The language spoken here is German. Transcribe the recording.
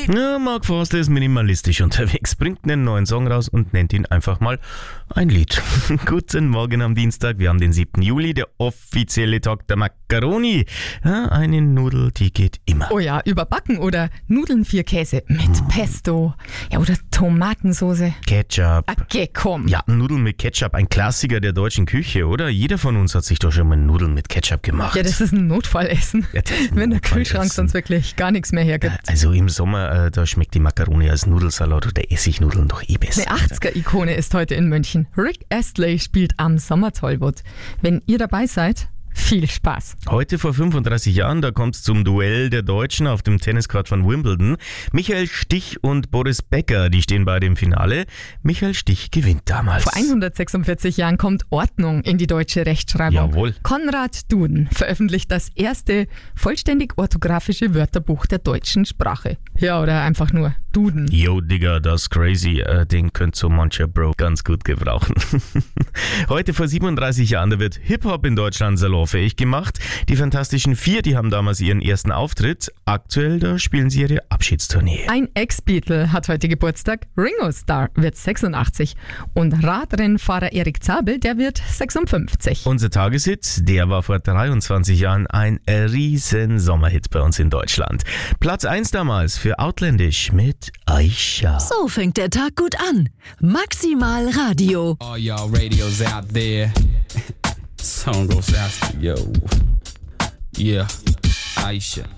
Ja, Mark Forster ist minimalistisch unterwegs, bringt einen neuen Song raus und nennt ihn einfach mal ein Lied. Guten Morgen am Dienstag, wir haben den 7. Juli, der offizielle Tag der Macaroni. Ja, eine Nudel, die geht immer. Oh ja, überbacken oder Nudeln 4 Käse mit Pesto. Ja, oder Tomatensoße. Ketchup. Okay, komm. Ja, Nudeln mit Ketchup, ein Klassiker der deutschen Küche, oder? Jeder von uns hat sich doch schon mal Nudeln mit Ketchup gemacht. Ja, das ist ein Notfallessen. Ja, das ist ein wenn der Kühlschrank Notfallessen. sonst wirklich gar nichts mehr hergibt. Also im Sommer, da schmeckt die Macaroni als Nudelsalat oder Essignudeln doch eh besser. Eine 80er-Ikone ist heute in München. Rick Astley spielt am Sommertollwood. Wenn ihr dabei seid, viel Spaß. Heute vor 35 Jahren, da kommt es zum Duell der Deutschen auf dem Tenniscourt von Wimbledon. Michael Stich und Boris Becker, die stehen beide im Finale. Michael Stich gewinnt damals. Vor 146 Jahren kommt Ordnung in die deutsche Rechtschreibung. Jawohl. Konrad Duden veröffentlicht das erste vollständig orthografische Wörterbuch der deutschen Sprache. Ja, oder einfach nur Duden. Yo, Digga, das ist crazy. Den könnt so mancher Bro ganz gut gebrauchen. Heute vor 37 Jahren, da wird Hip-Hop in Deutschland salonfähig gemacht. Die Fantastischen Vier, die haben damals ihren ersten Auftritt. Aktuell, da spielen sie ihre Abschiedstournee. Ein Ex-Beatle hat heute Geburtstag. Ringo Starr wird 86. Und Radrennfahrer Erik Zabel, der wird 56. Unser Tageshit, der war vor 23 Jahren ein riesen Sommerhit bei uns in Deutschland. Platz 1 damals für Autländisch mit Aisha. So fängt der Tag gut an. Maximal Radio. All y'all radios out there. Song goes out to yo. Yeah, Aisha.